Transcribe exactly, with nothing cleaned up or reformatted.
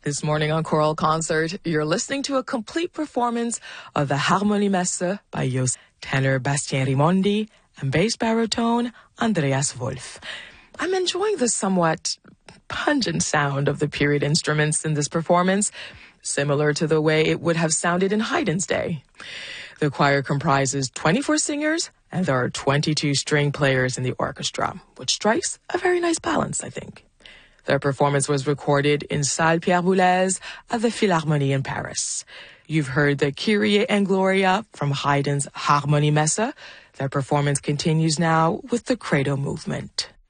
This morning on Choral Concert, you're listening to a complete performance of the Harmonie Messe by Josef, tenor Bastien Rimondi, and bass baritone Andreas Wolf. I'm enjoying the somewhat pungent sound of the period instruments in this performance, similar to the way it would have sounded in Haydn's day. The choir comprises twenty-four singers, and there are twenty-two string players in the orchestra, which strikes a very nice balance, I think. Their performance was recorded in Salle Pierre Boulez at the Philharmonie in Paris. You've heard the Kyrie and Gloria from Haydn's Harmonie Messe. Their performance continues now with the Credo movement.